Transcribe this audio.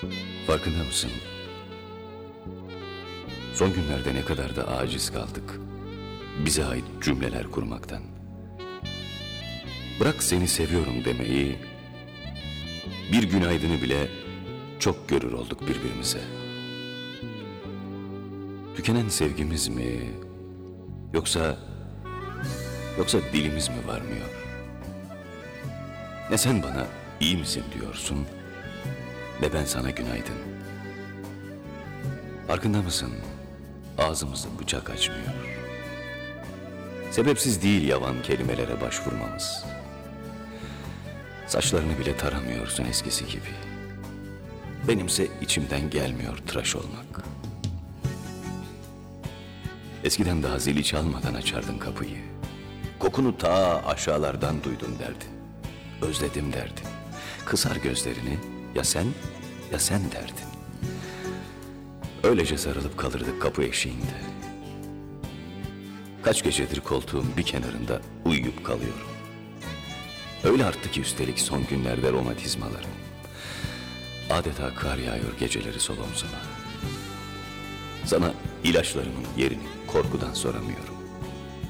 Farkında mısın? Son günlerde ne kadar da aciz kaldık bize ait cümleler kurmaktan. Bırak seni seviyorum demeyi, bir günaydını bile çok görür olduk birbirimize. Tükenen sevgimiz mi, yoksa dilimiz mi varmıyor? Ne sen bana iyi misin diyorsun, ne ben sana günaydın. Farkında mısın? Ağzımızı bıçak açmıyor. Sebepsiz değil yavan kelimelere başvurmamız. Saçlarını bile taramıyorsun eskisi gibi. Benimse içimden gelmiyor tıraş olmak. Eskiden daha zili çalmadan açardın kapıyı. Kokunu ta aşağılardan duydum derdin. Özledim derdin. Kısar gözlerini, ya sen ya sen derdin. Öylece sarılıp kalırdık kapı eşiğinde. Kaç gecedir koltuğun bir kenarında uyuyup kalıyorum. Öyle arttı ki üstelik son günlerde romatizmalarım. Adeta kar yağıyor geceleri sol omzuma. Sana ilaçlarımın yerini korkudan soramıyorum.